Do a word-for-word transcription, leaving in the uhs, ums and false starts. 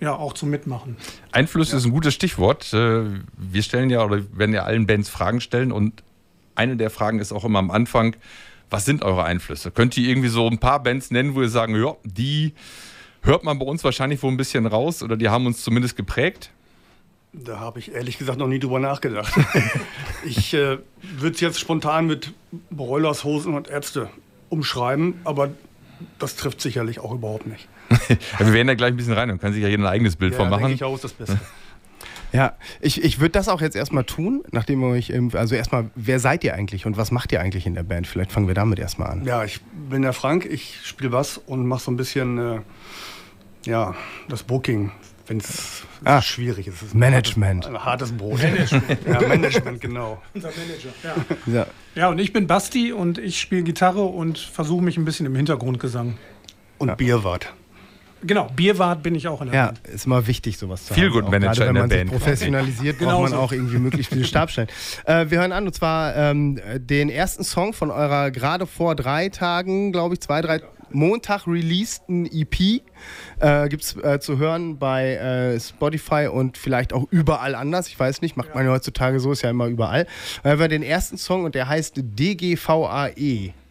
ja, auch zum Mitmachen. Einfluss ja. ist ein gutes Stichwort. Wir stellen ja oder werden ja allen Bands Fragen stellen und eine der Fragen ist auch immer am Anfang, was sind eure Einflüsse? Könnt ihr irgendwie so ein paar Bands nennen, wo ihr sagen, ja, die hört man bei uns wahrscheinlich wohl ein bisschen raus oder die haben uns zumindest geprägt? Da habe ich ehrlich gesagt noch nie drüber nachgedacht. ich äh, würde es jetzt spontan mit Broilers, Hosen und Ärzte umschreiben, aber das trifft sicherlich auch überhaupt nicht. Ja, wir werden da gleich ein bisschen rein und kann sich ja jeder ein eigenes Bild ja, von machen. Denke ich auch, ist das Beste. Ja, ich, ich würde das auch jetzt erstmal tun, nachdem wir euch, also erstmal, wer seid ihr eigentlich und was macht ihr eigentlich in der Band? Vielleicht fangen wir damit erstmal an. Ja, ich bin der Frank, ich spiele Bass und mache so ein bisschen, äh, ja, das Booking. Wenn es ah, schwierig ist. Es ist Management. Ein hartes, ein hartes Brot. Management. Ja, Management, genau. Unser Manager, ja. ja. Ja, und ich bin Basti und ich spiele Gitarre und versuche mich ein bisschen im Hintergrundgesang. Und ja. Bierwart. Genau, Bierwart bin ich auch in der ja, Band. Ja, ist immer wichtig, sowas zu Viel haben. Good Manager in der Band. Wenn man sich professionalisiert, braucht man auch irgendwie möglichst viele Stabstellen. Äh, wir hören an, und zwar ähm, den ersten Song von eurer gerade vor drei Tagen, glaube ich, zwei, drei Montag releaseden E P. Äh, Gibt es äh, zu hören bei äh, Spotify und vielleicht auch überall anders. Ich weiß nicht, macht ja. man ja heutzutage so, ist ja immer überall. Äh, wir haben den ersten Song und der heißt D G V A E.